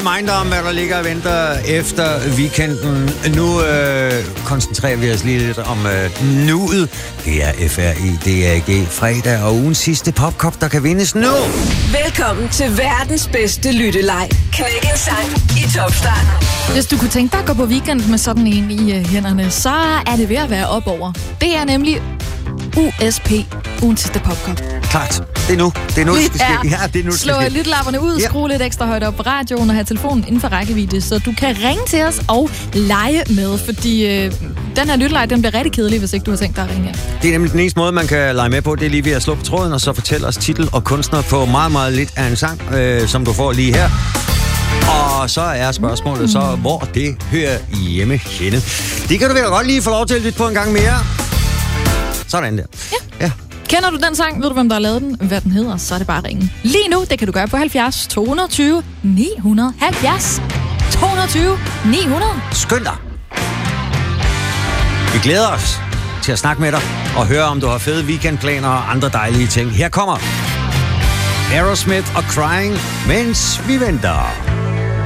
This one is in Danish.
reminder om, hvad der ligger og venter efter weekenden. Nu koncentrerer vi os lige lidt om nuet. Det er FRIDAG fredag og ugens sidste popkop, der kan vindes nu. Velkommen til verdens bedste lytteleg. Knæk en sang i topstarten. Hvis du kunne tænke dig at gå på weekend med sådan en i hænderne, så er det ved at være op over. Det er nemlig USP, ugens sidste popkop. Klart. Det er nu. Det er nu, det skal ske. Ja, det er nu, det slå lyttelapperne ud, skrue lidt ekstra højt op på radioen og have telefonen inden for rækkevidde, så du kan ringe til os og lege med, fordi den her lytteleg, den bliver rigtig kedelig, hvis ikke du har tænkt dig at ringe her. Det er nemlig den eneste måde, man kan lege med på. Det er lige ved at slå på tråden, og så fortælle os titel og kunstner på meget, meget lidt af en sang, som du får lige her. Og så er spørgsmålet så, hvor det hører hjemme henne. Det kan du vel godt lige få lov til at lytte på en gang mere. Sådan der. Ja. Kender du den sang? Ved du, hvem der har lavet den? Hvad den hedder? Så er det bare at ringe. Lige nu, det kan du gøre på 70 220 900. 70 220 900. Skynd dig. Vi glæder os til at snakke med dig og høre, om du har fede weekendplaner og andre dejlige ting. Her kommer Aerosmith og Crying, mens vi venter.